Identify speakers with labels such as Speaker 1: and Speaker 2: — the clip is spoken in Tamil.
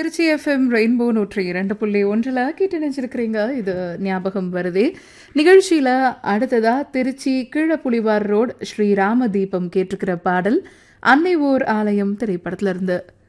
Speaker 1: திருச்சி எஃப்எம் ரெயின்போ 102.1 கேட்டு நினைச்சிருக்கிறீங்க. இது ஞாபகம் வருதே நிகழ்ச்சியில அடுத்ததா திருச்சி கீழப்புலிவார் ரோடு ஸ்ரீ ராமதீபம் கேட்டிருக்கிற பாடல் அன்னை ஓர் ஆலயம் திரைப்படத்துல இருந்து.